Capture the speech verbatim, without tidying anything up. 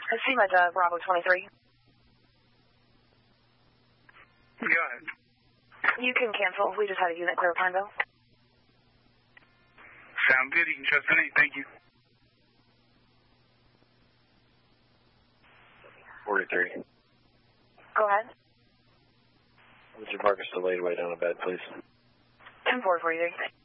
SEMA to Bravo twenty-three. Go ahead. You can cancel. We just had a unit clear Pineville. Sound good. You can trust me. Thank you. forty-three. Go ahead. Would you mark us delayed way down a bed, please? ten four forty-three.